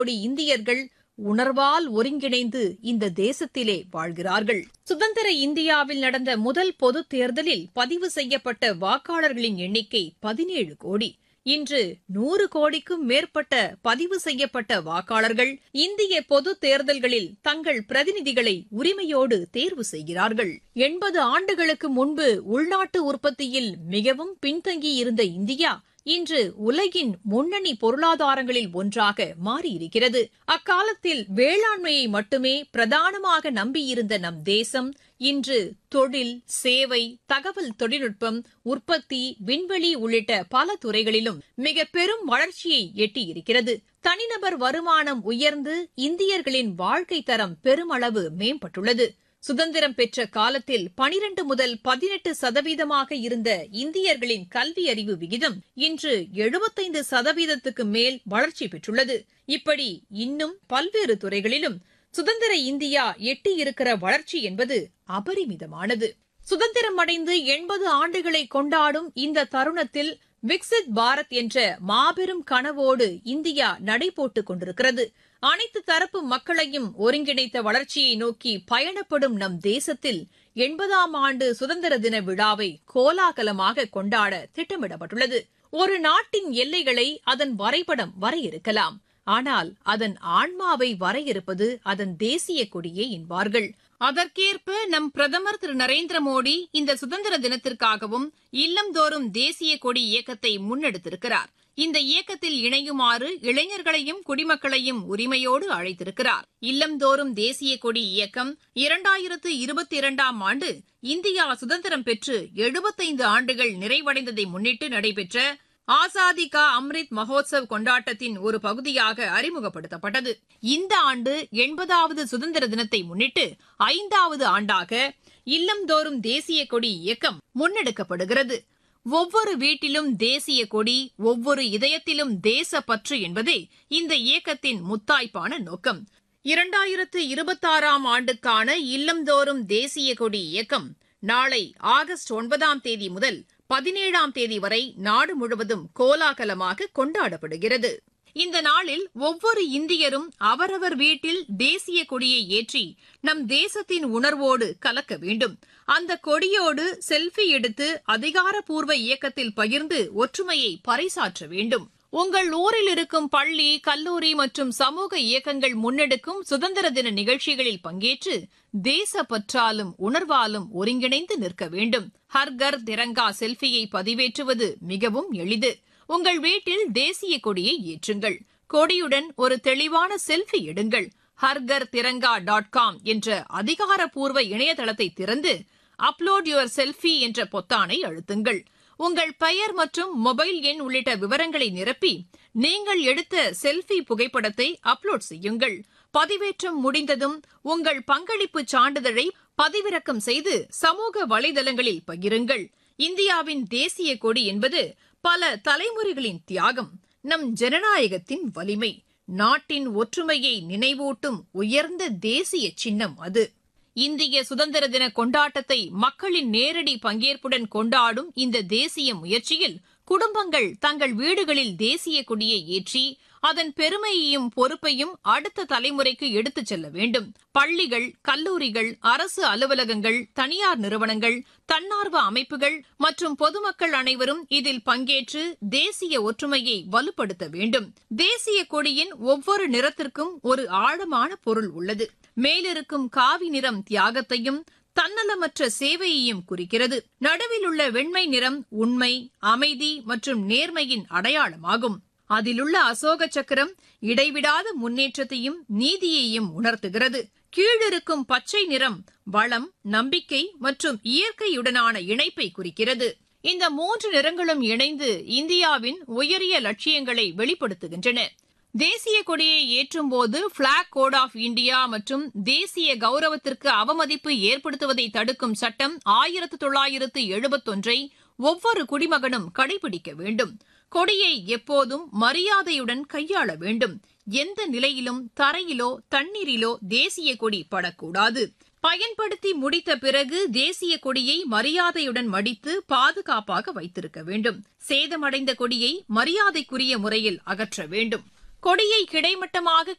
கோடி இந்தியர்கள் உணர்வால் ஒருங்கிணைந்து இந்த தேசத்திலே வாழ்கிறார்கள். சுதந்திர இந்தியாவில் நடந்த முதல் பொதுத் தேர்தலில் பதிவு செய்யப்பட்ட வாக்காளர்களின் எண்ணிக்கை 17 கோடி. இன்று 100 கோடிக்கும் மேற்பட்ட பதிவு செய்யப்பட்ட வாக்காளர்கள் இந்திய பொதுத் தேர்தல்களில் தங்கள் பிரதிநிதிகளை உரிமையோடு தேர்வு செய்கிறார்கள். 80 ஆண்டுகளுக்கு முன்பு உள்நாட்டு உற்பத்தியில் மிகவும் பின்தங்கியிருந்த இந்தியா இன்று உலகின் முன்னணி பொருளாதாரங்களில் ஒன்றாக மாறியிருக்கிறது. அக்காலத்தில் வேளாண்மையை மட்டுமே பிரதானமாக நம்பியிருந்த நம் தேசம் இன்று தொழில், சேவை, தகவல் தொழில்நுட்பம், உற்பத்தி, விண்வெளி உள்ளிட்ட பல துறைகளிலும் மிக பெரும் வளர்ச்சியை எட்டியிருக்கிறது. தனிநபர் வருமானம் உயர்ந்து இந்தியர்களின் வாழ்க்கை தரம் பெருமளவு மேம்பட்டுள்ளது. சுதந்திரம் பெற்ற காலத்தில் 12 முதல் 18% இருந்த இந்தியர்களின் கல்வி அறிவு விகிதம் இன்று 75% மேல் வளர்ச்சி பெற்றுள்ளது. இப்படி இன்னும் பல்வேறு துறைகளிலும் சுதந்திர இந்தியா எட்டியிருக்கிற வளர்ச்சி என்பது அபரிமிதமானது. சுதந்திரம் அடைந்து 80 ஆண்டுகளை கொண்டாடும் இந்த தருணத்தில் விக்சித் பாரத் என்ற மாபெரும் கனவோடு இந்தியா நடைபோட்டுக் கொண்டிருக்கிறது. அனைத்து தரப்பு மக்களையும் ஒருங்கிணைத்த வளர்ச்சியை நோக்கி பயணப்படும் நம் தேசத்தில் 80ஆம் ஆண்டு சுதந்திர தின விழாவை கோலாகலமாக கொண்டாட திட்டமிடப்பட்டுள்ளது. ஒரு நாட்டின் எல்லைகளை அதன் வரைபடம் வரையறுக்கலாம். ஆனால் அதன் ஆன்மாவை வரையறுப்பது அதன் தேசிய கொடியே என்பார்கள். அதற்கேற்ப நம் பிரதமர் திரு நரேந்திர மோடி இந்த சுதந்திர தினத்திற்காகவும் இல்லந்தோறும் தேசிய கொடி இயக்கத்தை முன்னெடுத்திருக்கிறார். இந்த இயக்கத்தில் இணையுமாறு இளைஞர்களையும் குடிமக்களையும் உரிமையோடு அழைத்திருக்கிறார். இல்லந்தோறும் தேசிய கொடி இயக்கம் 2022ஆம் ஆண்டு இந்தியா சுதந்திரம் பெற்று 75 ஆண்டுகள் நிறைவடைந்ததை முன்னிட்டு நடைபெற்ற ஆசாதி கா அம்ரித் மகோத்சவ் கொண்டாட்டத்தின் ஒரு பகுதியாக அறிமுகப்படுத்தப்பட்டது. இந்த ஆண்டு 80வது சுதந்திர தினத்தை முன்னிட்டு 5வது ஆண்டாக இல்லந்தோறும் தேசிய கொடி இயக்கம் முன்னெடுக்கப்படுகிறது. ஒவ்வொரு வீட்டிலும் தேசிய கொடி, ஒவ்வொரு இதயத்திலும் தேசப்பற்று என்பதே இந்த இயக்கத்தின் முத்தாய்ப்பான நோக்கம். 2026ஆம் ஆண்டுக்கான இல்லந்தோறும் தேசிய கொடி இயக்கம் நாளை ஆகஸ்ட் 9ஆம் தேதி முதல் 17ஆம் தேதி வரை நாடு முழுவதும் கோலாகலமாக கொண்டாடப்படுகிறது. இந்த நாளில் ஒவ்வொரு இந்தியரும் அவரவர் வீட்டில் தேசிய கொடியை ஏற்றி நம் தேசத்தின் உணர்வோடு கலக்க வேண்டும். அந்த கொடியோடு செல்ஃபி எடுத்து அதிகாரப்பூர்வ இயக்கத்தில் பகிர்ந்து ஒற்றுமையை பறைசாற்ற வேண்டும். உங்கள் ஊரில் இருக்கும் பள்ளி, கல்லூரி மற்றும் சமூக இயக்கங்கள் முன்னெடுக்கும் சுதந்திர தின நிகழ்ச்சிகளில் பங்கேற்று தேசப்பற்றாலும் உணர்வாலும் ஒருங்கிணைந்து நிற்க வேண்டும். ஹர்கர் திரங்கா செல்ஃபியை பதிவேற்றுவது மிகவும் எளிது. உங்கள் வீட்டில் தேசிய கொடியை ஏற்றுங்கள். கொடியுடன் ஒரு தெளிவான செல்ஃபி எடுங்கள். hargartiranga.com என்ற அதிகாரப்பூர்வ இணையதளத்தை திறந்து அப்லோட் யுவர் செல்ஃபி என்ற பொத்தானை அழுத்துங்கள். உங்கள் பெயர் மற்றும் மொபைல் எண் உள்ளிட்ட விவரங்களை நிரப்பி நீங்கள் எடுத்த செல்ஃபி புகைப்படத்தை அப்லோட் செய்யுங்கள். பதிவேற்றம் முடிந்ததும் உங்கள் பங்களிப்பு சான்றிதழை பதிவிறக்கம் செய்து சமூக வலைதளங்களில் பகிருங்கள். இந்தியாவின் தேசிய கொடி என்பது பல தலைமுறைகளின் தியாகம், நம் ஜனநாயகத்தின் வலிமை, நாட்டின் ஒற்றுமையை நினைவூட்டும் உயர்ந்த தேசிய சின்னம் அது. இந்திய சுதந்திர தின கொண்டாட்டத்தை மக்களின் நேரடி பங்கேற்புடன் கொண்டாடும் இந்த தேசிய முயற்சியில் குடும்பங்கள் தங்கள் வீடுகளில் தேசிய கொடியை ஏற்றி அதன் பெருமையையும் பொறுப்பையும் அடுத்த தலைமுறைக்கு எடுத்துச் செல்ல வேண்டும். பள்ளிகள், கல்லூரிகள், அரசு அலுவலகங்கள், தனியார் நிறுவனங்கள், தன்னார்வ அமைப்புகள் மற்றும் பொதுமக்கள் அனைவரும் இதில் பங்கேற்று தேசிய ஒற்றுமையை வலுப்படுத்த வேண்டும். தேசிய கொடியின் ஒவ்வொரு நிறத்திற்கும் ஒரு ஆழமான பொருள் உள்ளது. மேலிருக்கும் காவி நிறம் தியாகத்தையும் தன்னலமற்ற சேவையையும் குறிக்கிறது. நடுவில் உள்ள வெண்மை நிறம் உண்மை, அமைதி மற்றும் நேர்மையின் அடையாளமாகும். அதிலுள்ள அசோக சக்கரம் இடைவிடாத முன்னேற்றத்தையும் நீதியையும் உணர்த்துகிறது. கீழிருக்கும் பச்சை நிறம் வளம், நம்பிக்கை மற்றும் இயற்கையுடனான இணைப்பை குறிக்கிறது. இந்த 3 நிறங்களும் இணைந்து இந்தியாவின் உயரிய லட்சியங்களை வெளிப்படுத்துகின்றன. தேசிய கொடியை ஏற்றும்போது பிளாக் கோட் ஆஃப் இந்தியா மற்றும் தேசிய கௌரவத்திற்கு அவமதிப்பு ஏற்படுத்துவதை தடுக்கும் சட்டம் 1971 ஒவ்வொரு குடிமகனும் கடைபிடிக்க வேண்டும். கொடியை எப்போதும் மரியாதையுடன் கையாள வேண்டும். எந்த நிலையிலும் தரையிலோ தண்ணீரிலோ தேசிய கொடி படக்கூடாது. பயன்படுத்தி முடித்த பிறகு தேசிய கொடியை மரியாதையுடன் மடித்து பாதுகாப்பாக வைத்திருக்க வேண்டும். சேதமடைந்த கொடியை மரியாதைக்குரிய முறையில் அகற்ற வேண்டும். கொடியை கிடைமட்டமாக